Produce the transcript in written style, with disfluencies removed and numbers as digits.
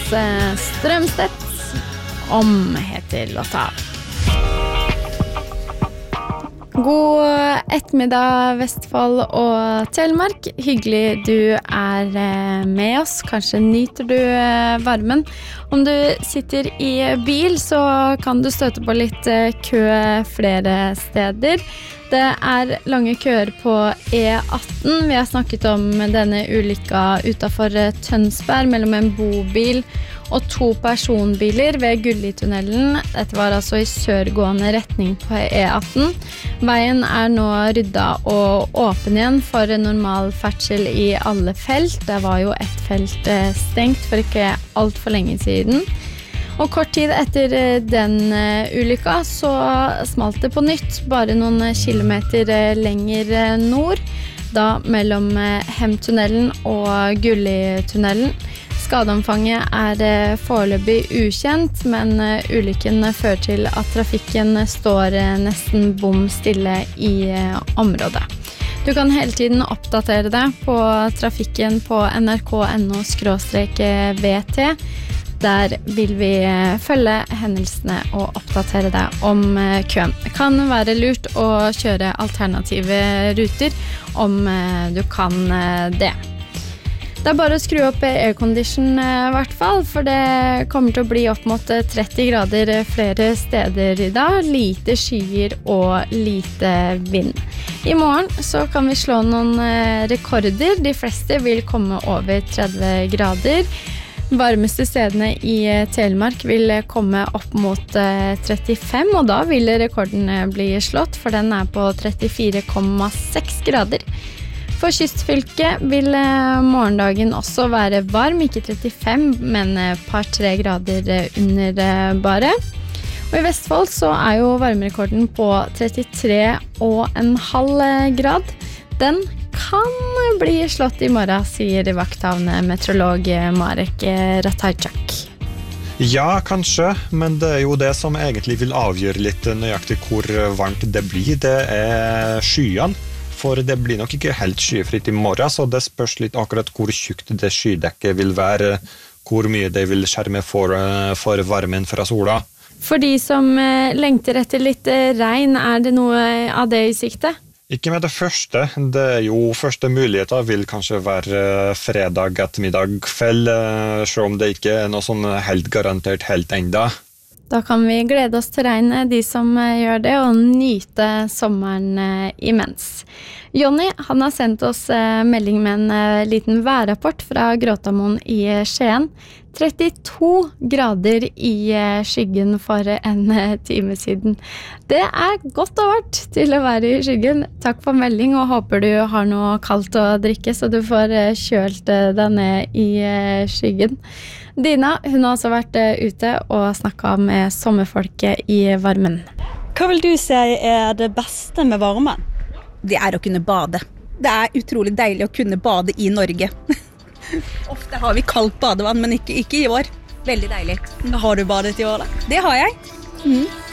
Strømstedt. Om heter låta. God ettermiddag, Vestfold og Telemark. Hyggelig du med oss. Kanskje nyter du varmen. Om du sitter i bil, så kan du støte på litt kø flere steder. Det lange køer på E18. Vi har snakket om denne ulykka utenfor Tønsberg mellom en bobil og 2 personbiler ved Gullitunnelen. Dette var altså i sørgående retning på E18. Veien nå rydda og åpen igjen for normal ferdsel i alle felt. Det var jo et felt stengt for ikke alt for lenge siden. Og kort tid etter den ulykka så smalt det på nytt, bare noen kilometer lenger nord, da mellom Hemtunnelen og Gullitunnelen. Skadeomfanget foreløpig ukjent, men ulykken fører til at trafikken står nesten bom stille i området. Du kan hele tiden oppdatere deg på trafikken på nrk.no/vt. Der vil vi følge hendelsene og oppdatere deg om køen. Det kan være lurt å kjøre alternative ruter om du kan det. Det bare å skru opp aircondition I hvert fall, for det kommer til å bli opp mot 30 grader flere steder I dag. Lite skyer og lite vind. I morgen så kan vi slå noen rekorder. De fleste vil komme over 30 grader. Varmeste stedene I Telemark vil komme opp mot 35, og da vil rekorden bli slått, for den på 34,6 grader. For kystfylket vil morgendagen også være varm, ikke 35, men par-3 grader under bare. Og I Vestfold så jo varmerekorden på 33,5 grad. Den kan bli slått I morgen, sier vakthavende meteorolog Marek Ratajczak. Ja, kanskje, men det jo det som egentlig vil avgjøre litt nøyaktig hvor varmt det blir. Det skyene. For det blir nok ikke helt skyfritt I morgen, så det spørs litt akkurat hvor tjukt det skydekket vil være, hvor mye det vil skjerme for varmen fra sola. For de som lengter etter litt regn, det noe av det I sikte? Ikke med det første. Det jo første muligheter vil kanskje være fredag ettermiddag kveld, selv om det ikke noe sånn helt garantert helt enda. Da kan vi glede oss til regn, de som gjør det, og nyte sommeren imens. Jonny, han har sendt oss melding med en liten værrapport fra Gråtamoen I Skien. 32 grader I skyggen for en time siden. Det godt og varmt til å være I skyggen. Takk for melding, og håper du har noe kaldt å drikke, så du får kjølt deg ned I skyggen. Dina, hun har også vært ute og snakket med sommerfolket I varmen. Hva vil du si det beste med varmen? Det å kunne bade. Det utrolig deilig å kunne bade I Norge. Ofte har vi kaldt badevann, men ikke I år. Veldig deilig. Har du badet I år da? Det har jeg.